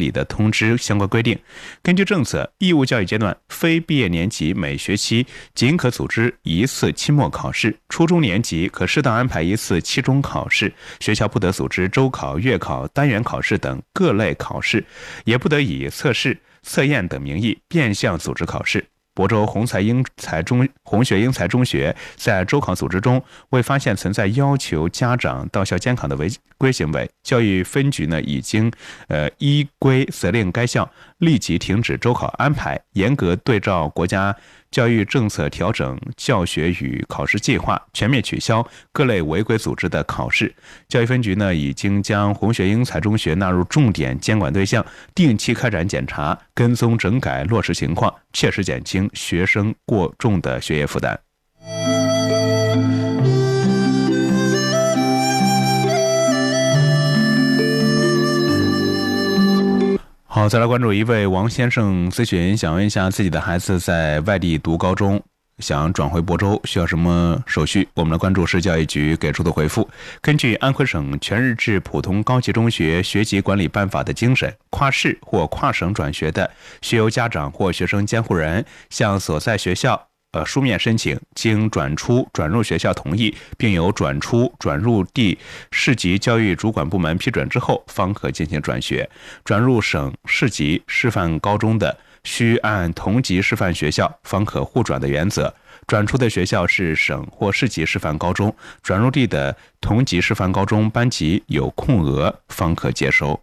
理的通知相关规定。根据政策，义务教育阶段非毕业年级每学期仅可组织一次期末考试，初中年级可适当安排一次期中考试，学校不得组织周考、月考、单元考试等各类考试，也不得以测试、测验等名义变相组织考试。亳州红学英才中学在周考组织中未发现存在要求家长到校监考的违规行为，教育分局已经依规责令该校立即停止周考安排，严格对照国家教育政策调整教学与考试计划，全面取消各类违规组织的考试。教育分局已经将红学英才中学纳入重点监管对象，定期开展检查，跟踪整改落实情况，切实减轻学生过重的学业负担。好，再来关注一位王先生咨询，想问一下自己的孩子在外地读高中，想转回亳州，需要什么手续？我们来关注市教育局给出的回复。根据安徽省全日制普通高级中学学籍管理办法的精神，跨市或跨省转学的，需由家长或学生监护人向所在学校书面申请，经转出转入学校同意，并由转出转入地市级教育主管部门批准之后，方可进行转学。转入省市级师范高中的，需按同级师范学校方可互转的原则，转出的学校是省或市级师范高中，转入地的同级师范高中班级有空额方可接收。